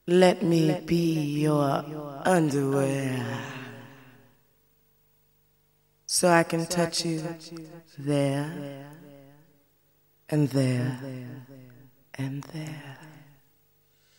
Let me be your underwear so I can touch you there and there and there.